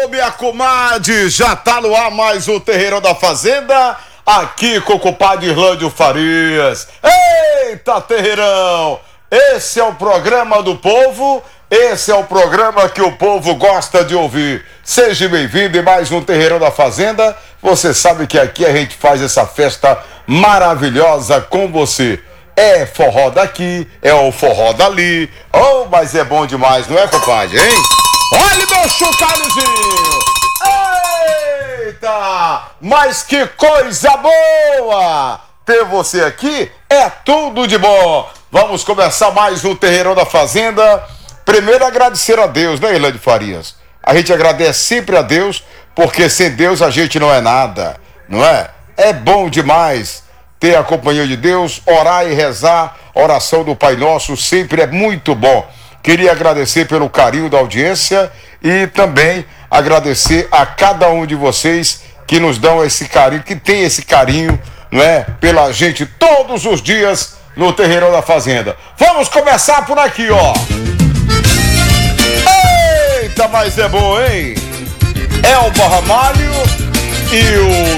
Ô, minha comadre, já tá no ar mais o Terreirão da Fazenda, aqui com o compadre Irlândio Farias. Eita, Terreirão! Esse é o programa do povo, esse é o programa que o povo gosta de ouvir. Seja bem-vindo em mais um Terreirão da Fazenda. Você sabe que aqui a gente faz essa festa maravilhosa com você. É forró daqui, é o forró dali. Oh, mas é bom demais, não é, compadre, hein? Olha meu chocalhozinho! Eita! Mas que coisa boa! Ter você aqui é tudo de bom. Vamos começar mais um Terreirão da Fazenda. Primeiro agradecer a Deus, né, Irlândio Farias? A gente agradece sempre a Deus, porque sem Deus a gente não é nada, não é? É bom demais ter a companhia de Deus, orar e rezar. A oração do Pai Nosso sempre é muito bom. Queria agradecer pelo carinho da audiência e também agradecer a cada um de vocês que nos dão esse carinho, que tem esse carinho, não é? Pela gente todos os dias no Terreirão da Fazenda. Vamos começar por aqui, ó. Eita, mas é bom, hein? Elba Ramalho e o